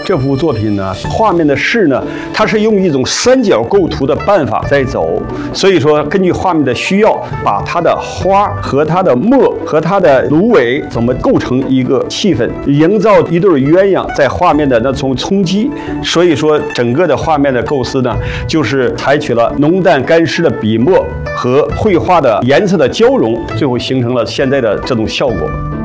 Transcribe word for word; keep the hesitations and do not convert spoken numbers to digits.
这幅作品呢，画面的势呢，它是用一种三角构图的办法在走，所以说根据画面的需要，把它的花和它的墨和它的芦苇怎么构成一个气氛，营造一对鸳鸯在画面的那种冲击。所以说整个的画面的构思呢，就是采取了浓淡干湿的笔墨和绘画的颜色的交融，最后形成了现在的这种效果。